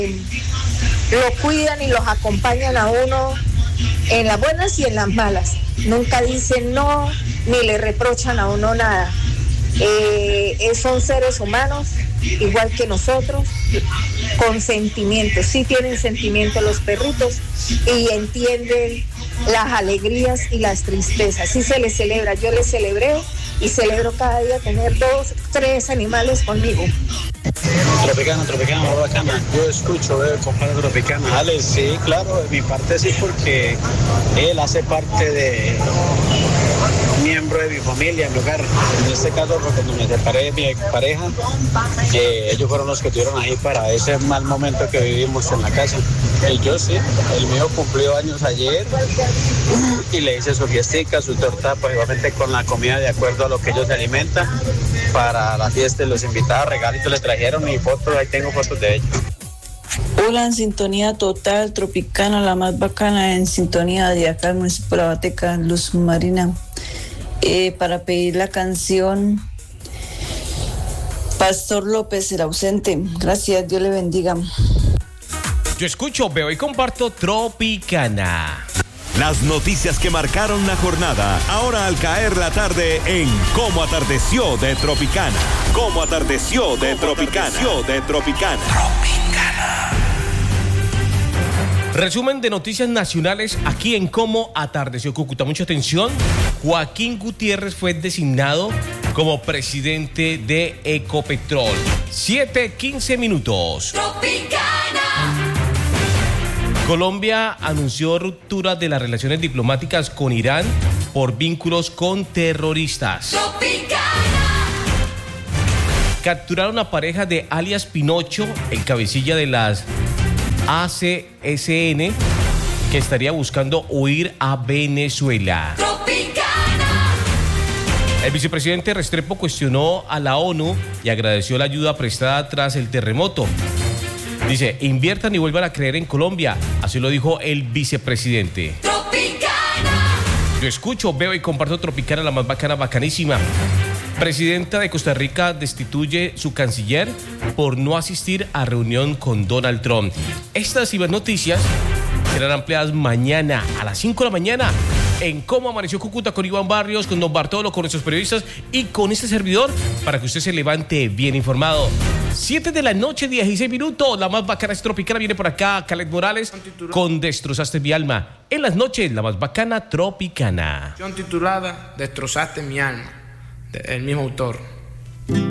lo cuidan y los acompañan a uno en las buenas y en las malas. Nunca dicen no, ni le reprochan a uno nada. Son seres humanos, igual que nosotros, con sentimientos. Sí tienen sentimientos los perritos y entienden las alegrías y las tristezas. Sí se les celebra. Yo les celebré y celebro cada día tener 2, 3 animales conmigo. Tropicana, muy bacana. Yo escucho, veo, compadre Tropicana. Alex, sí, claro, de mi parte sí, porque él hace parte de miembro de mi familia, en mi hogar. En este caso, cuando me separé de mi pareja, ellos fueron los que tuvieron ahí para ese mal momento que vivimos en la casa. Y yo sí, el mío cumplió años ayer y le hice su fiestica, su torta, pues obviamente con la comida de acuerdo a lo que ellos se alimentan. Para la fiesta, los invitados, regalitos le trajeron y fotos, ahí tengo fotos de ellos. Hola, en sintonía total, Tropicana, la más bacana, en sintonía de acá, el municipio de La Bateca, Luz Marina, para pedir la canción Pastor López, el ausente. Gracias, Dios le bendiga. Yo escucho, veo y comparto Tropicana. Las noticias que marcaron la jornada, ahora al caer la tarde en Cómo atardeció de Tropicana. Cómo atardeció de Tropicana. Resumen de noticias nacionales aquí en Cómo atardeció Cúcuta. Mucha atención. Joaquín Gutiérrez fue designado como presidente de Ecopetrol. 7:15 minutos. Tropicana. Colombia anunció ruptura de las relaciones diplomáticas con Irán por vínculos con terroristas. Tropicana. Capturaron a pareja de alias Pinocho, el cabecilla de las ACSN, que estaría buscando huir a Venezuela. Tropicana. El vicepresidente Restrepo cuestionó a la ONU y agradeció la ayuda prestada tras el terremoto. Dice, inviertan y vuelvan a creer en Colombia. Así lo dijo el vicepresidente. Tropicana. Yo escucho, veo y comparto Tropicana, la más bacana, bacanísima. Presidenta de Costa Rica destituye su canciller por no asistir a reunión con Donald Trump. Estas cibernoticias serán ampliadas mañana a las 5 de la mañana en Cómo Amaneció Cúcuta con Iván Barrios, con Don Bartolo, con nuestros periodistas y con este servidor para que usted se levante bien informado. 7 de la noche, 16 minutos. La más bacana es Tropicana. Viene por acá Caled Morales con Destrozaste mi alma. En las noches, la más bacana, Tropicana. Titulada Destrozaste mi alma, del mismo autor.